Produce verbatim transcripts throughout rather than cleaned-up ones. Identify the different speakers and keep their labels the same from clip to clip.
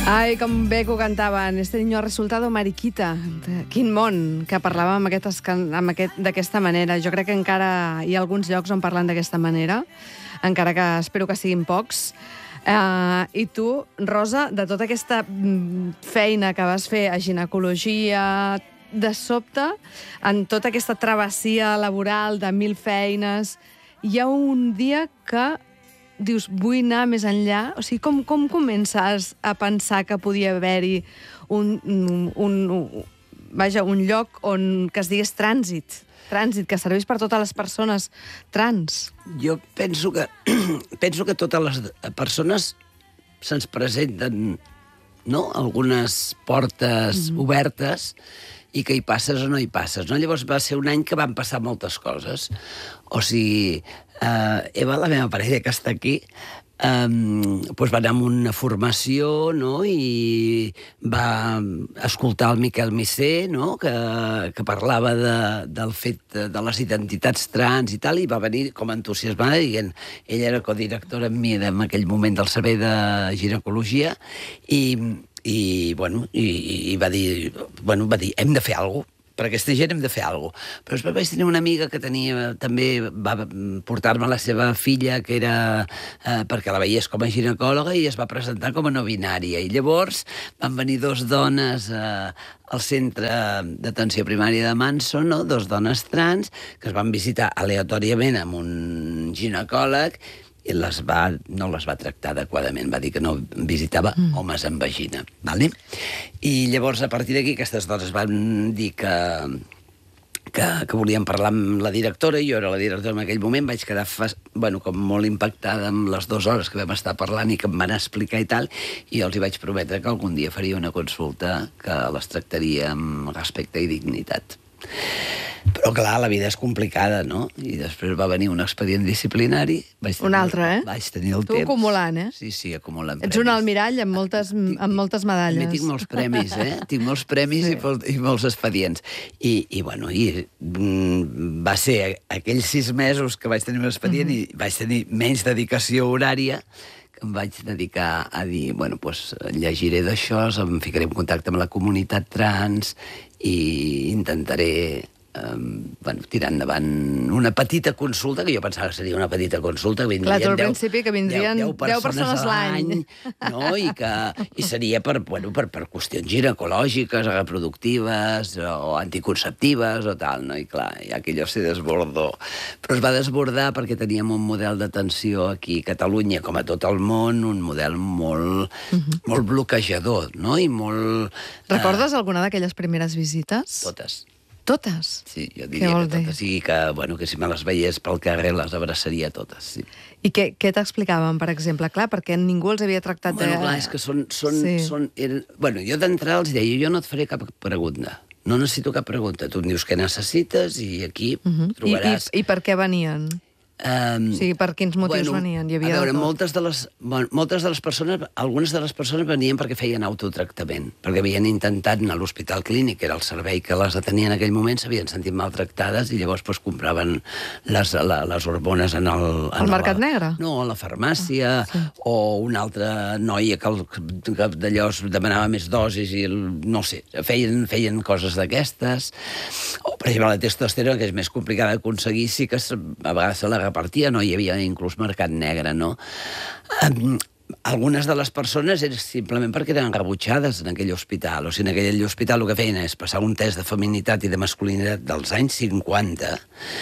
Speaker 1: Ai, com bé que ho cantaven. Este niño ha resultado mariquita. Quin món que parlàvem d'aquesta manera. Jo crec que encara hi ha alguns llocs on parlen d'aquesta manera, encara que espero que siguin pocs. Uh, I tu, Rosa, de tota aquesta feina que vas fer a ginecologia, de sobte, en tota aquesta travessia laboral de mil feines, hi ha un dia que dius, vull anar més enllà? O sigui, com, com comences a pensar que podia haver-hi un, un, un, vaja, un lloc on que es digués trànsit, trànsit, que serveix per totes les persones trans?
Speaker 2: Jo penso que, penso que totes les persones se'ns presenten, no?, algunes portes mm. obertes i que hi passes o no hi passes, no? Llavors va ser un any que van passar moltes coses. O sigui, eh, Eva, la meva parella que està aquí, eh, doncs va anar a una formació, no?, i va escoltar el Miquel Missé, no?, que, que parlava de, del fet de les identitats trans i tal, i va venir com entusiasmada dient, ella era codirectora amb mi en aquell moment del servei de ginecologia, i i, bueno, i, i va dir, bueno, va dir, hem de fer alguna cosa. Per aquesta gent hem de fer alguna cosa. Però després vaig tenir una amiga que tenia, també va portar-me la seva filla, que era, eh, perquè la veiés com a ginecòloga, i es va presentar com a no binària. I llavors van venir dos dones eh, al centre d'atenció primària de Manson, no? Dos dones trans, que es van visitar aleatòriament amb un ginecòleg, i les va, no les va tractar adequadament, va dir que no visitava mm. homes amb vagina. Vale? I llavors, a partir d'aquí, aquestes dones van dir que, que, que volien parlar amb la directora, i jo era la directora en aquell moment, vaig quedar fas, bueno, com molt impactada amb les dues hores que vam estar parlant i que em van explicar i tal, i jo els hi vaig prometre que algun dia faria una consulta que les tractaria amb respecte i dignitat. Però, clar, la vida és complicada, no? I després va venir un expedient disciplinari.
Speaker 1: Un altre, eh?
Speaker 2: Vaig tenir el
Speaker 1: tu
Speaker 2: temps.
Speaker 1: Tu acumulant, eh?
Speaker 2: Sí, sí, acumulant
Speaker 1: Ets
Speaker 2: premis.
Speaker 1: un almirall amb moltes, tinc, amb moltes medalles.
Speaker 2: També tinc molts premis, eh? Tinc molts premis sí. i, i molts expedients. I, i bueno, i, mm, va ser aquells sis mesos que vaig tenir un expedient mm -hmm. i vaig tenir menys dedicació horària, que em vaig dedicar a dir, bueno, doncs llegiré d'això, em ficaré en contacte amb la comunitat trans i intentaré Um, bueno, tirar endavant una petita consulta, que jo pensava que seria una petita consulta, que vindrien
Speaker 1: Clar, tu al principi que vindrien deu persones
Speaker 2: a l'any, no? I, que, i seria per, bueno, per, per qüestions ginecològiques, reproductives o anticonceptives o tal, no? I clar, ja que allò se desbordó. Però es va desbordar perquè teníem un model d'atenció aquí a Catalunya, com a tot el món, un model molt, uh -huh. molt bloquejador, no? I molt...
Speaker 1: Recordes uh, alguna d'aquelles primeres visites?
Speaker 2: Totes.
Speaker 1: Totes?
Speaker 2: Sí, jo diria que totes. I que, bueno, que si me les veiés pel carrer les abraçaria totes, sí.
Speaker 1: I què, què t'explicaven, per exemple? Clar, perquè ningú els havia tractat...
Speaker 2: Bueno, clar, és que són... són, sí. són eren... Bueno, jo d'entrada els deia, jo no et faré cap pregunta. No necessito cap pregunta. Tu em dius què necessites i aquí uh -huh. trobaràs...
Speaker 1: I, i, I per què venien? Um, o sigui, per quins motius
Speaker 2: bueno,
Speaker 1: venien? Hi havia
Speaker 2: a veure, moltes de, les, bueno, moltes de les persones, algunes de les persones venien perquè feien autotractament, perquè havien intentat anar a l'hospital clínic, que era el servei que les atenia en aquell moment, s'havien sentit maltractades i llavors pues, compraven les, la, les hormones en el... En
Speaker 1: el mercat
Speaker 2: la,
Speaker 1: negre?
Speaker 2: No, a la farmàcia, ah, sí. O una altra noia que, que d'allò demanava més dosis i, no sé, feien, feien coses d'aquestes. O, per exemple, la testosterona, que és més complicada d'aconseguir, sí que a vegades se la repartia, no hi havia inclús mercat negre, no? Um, algunes de les persones eren simplement perquè eren rebutjades en aquell hospital. O sigui, en aquell hospital el que feien és passar un test de feminitat i de masculinitat dels anys cinquanta,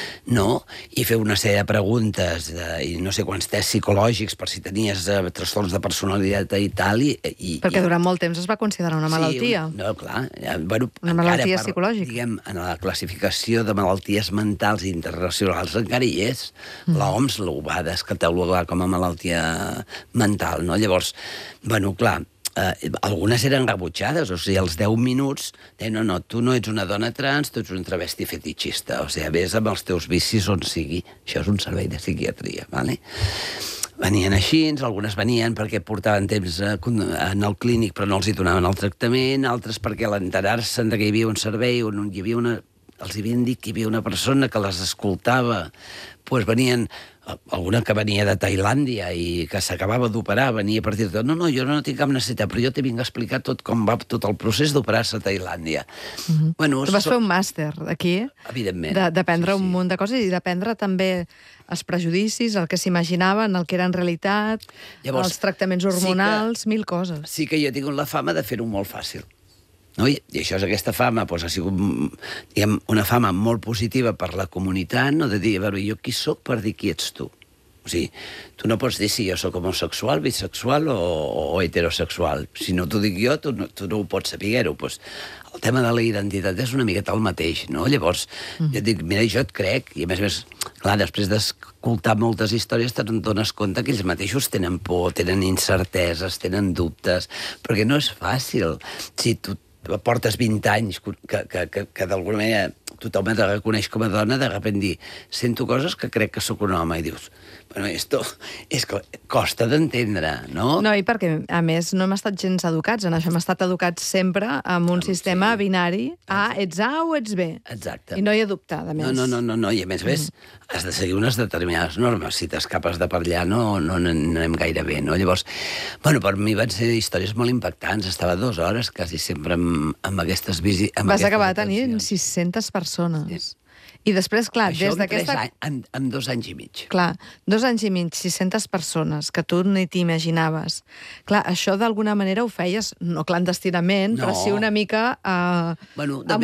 Speaker 2: no? I fer una sèrie de preguntes de, i no sé quants tests psicològics per si tenies eh, trastorns de personalitat i tal. I, i,
Speaker 1: perquè
Speaker 2: i...
Speaker 1: durant molt temps es va considerar una malaltia.
Speaker 2: Sí, no, clar. Ja, bueno,
Speaker 1: una malaltia
Speaker 2: per,
Speaker 1: psicològica.
Speaker 2: Diguem, en la classificació de malalties mentals internacionals encara hi és. Mm. L'O M S ho va descatalogar com a malaltia mental, no? Llavors, bueno, clar, eh, algunes eren rebutjades, o sigui, als deu minuts deien, no, no, tu no ets una dona trans, tu ets un travesti fetitxista, o sigui, vés amb els teus vicis on sigui. Això és un servei de psiquiatria, vale? Venien així, algunes venien perquè portaven temps en el clínic però no els hi donaven el tractament, altres perquè a l'enterar-se que hi havia un servei on hi havia una els havien dit que hi havia una persona que les escoltava, doncs venien, alguna que venia de Tailàndia i que s'acabava d'operar, venia a partir de... No, no, jo no tinc cap necessitat, però jo t'he vingut a explicar tot com va tot el procés d'operar-se a Tailàndia.
Speaker 1: Mm-hmm.
Speaker 2: Bueno,
Speaker 1: tu vas so... fer un màster aquí,
Speaker 2: evidentment,
Speaker 1: d'aprendre
Speaker 2: sí, sí.
Speaker 1: un munt de coses i d'aprendre també els prejudicis, el que s'imaginaven, el que era en realitat, llavors, els tractaments hormonals, sí que, mil coses.
Speaker 2: Sí que jo he tingut la fama de fer-ho molt fàcil. No? I, I això és aquesta fama, doncs, ha sigut diguem, una fama molt positiva per la comunitat, no? De dir, a veure, jo qui sóc per dir qui ets tu? O sigui, tu no pots dir si jo sóc homosexual, bisexual o, o heterosexual. Si no t'ho dic jo, tu no, tu no ho pots saber-ho. Pues, el tema de la identitat és una miqueta el mateix, no? Llavors, mm. jo et dic, mira, jo et crec, i a més a més, clar, després d'escoltar moltes històries te'n dones compte que ells mateixos tenen por, tenen incerteses, tenen dubtes, perquè no és fàcil. Si tu portes vint anys que, que, que, que d'alguna manera tothom et reconeix com a dona, de sobte dir, sento coses que crec que sóc un home, i dius, bueno, esto és que costa d'entendre, no?
Speaker 1: No, i perquè, a més, no hem estat gens educats en això, hem estat educats sempre amb un ah, sistema sí. binari, A, ets A o ets B.
Speaker 2: Exacte.
Speaker 1: I no hi ha dubte, a més.
Speaker 2: No, no, no, no, no. I a més, ves, mm. has de seguir unes determinades normes. Si t'escapes de per allà, no, no, no anem gaire bé, no? Llavors, bueno, per mi van ser històries molt impactants. Estava dues hores, quasi sempre, amb, amb aquestes visites.
Speaker 1: Vas acabar tenint sis-centes persones. Sí. I després, clar,
Speaker 2: això
Speaker 1: des d'aquesta...
Speaker 2: Això en, en dos anys i mig.
Speaker 1: Clar, dos anys i mig, sis-centes persones, que tu ni t'imaginaves. Clar, això d'alguna manera ho feies, no clandestinament, no. però sí una mica... Eh,
Speaker 2: bueno,
Speaker 1: amb